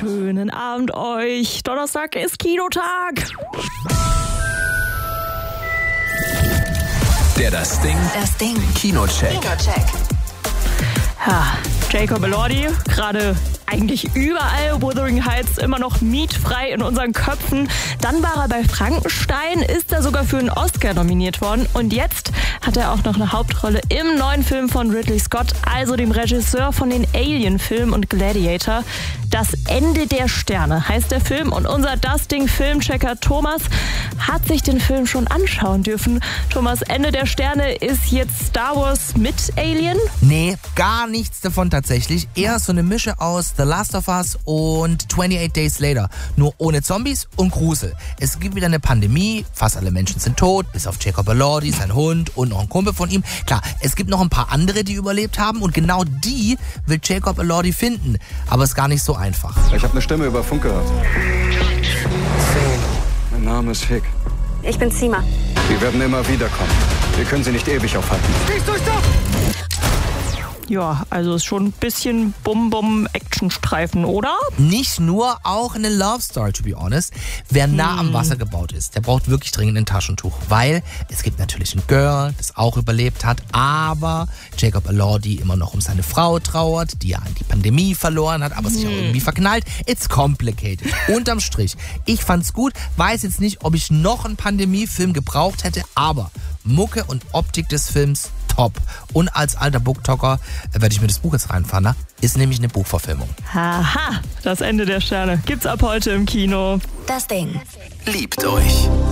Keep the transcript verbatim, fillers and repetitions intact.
Schönen Abend euch. Donnerstag ist Kinotag. Der Das Ding. Das Ding. Kinocheck. Kinocheck. Ja, Jacob Elordi, gerade eigentlich überall. Wuthering Heights immer noch mietfrei in unseren Köpfen. Dann war er bei Frankenstein, ist er sogar für einen Oscar nominiert worden. Und jetzt hat er auch noch eine Hauptrolle im neuen Film von Ridley Scott, also dem Regisseur von den Alien-Filmen und Gladiator. Das Ende der Sterne heißt der Film. Und unser Das Ding-Filmchecker Thomas hat sich den Film schon anschauen dürfen. Thomas, Ende der Sterne ist jetzt Star Wars mit Alien? Nee, gar nichts davon tatsächlich. Eher so eine Mische aus The Last of Us und twenty-eight Days Later. Nur ohne Zombies und Grusel. Es gibt wieder eine Pandemie, fast alle Menschen sind tot, bis auf Jacob Elordi, sein Hund und noch ein Kumpel von ihm. Klar, es gibt noch ein paar andere, die überlebt haben und genau die will Jacob Elordi finden. Aber es ist gar nicht so einfach. Ich habe eine Stimme über Funk gehört. Mein Name ist Hick. Ich bin Zima. Wir werden immer wieder kommen. Wir können sie nicht ewig aufhalten. Ja, also ist schon ein bisschen Bum-Bum-Action-Streifen, oder? Nicht nur, auch eine Love Story, to be honest. Wer nah am Wasser gebaut ist, der braucht wirklich dringend ein Taschentuch, weil es gibt natürlich ein Girl, das auch überlebt hat, aber Jacob Elordi immer noch um seine Frau trauert, die ja an die Pandemie verloren hat, aber sich auch irgendwie verknallt. It's complicated. Unterm Strich, ich fand's gut, weiß jetzt nicht, ob ich noch einen Pandemiefilm gebraucht hätte, aber Mucke und Optik des Films top. Und als alter Booktalker äh, werde ich mir das Buch jetzt reinfahren. Ne? Ist nämlich eine Buchverfilmung. Haha, das Ende der Sterne gibt's ab heute im Kino. Das Ding. Liebt euch.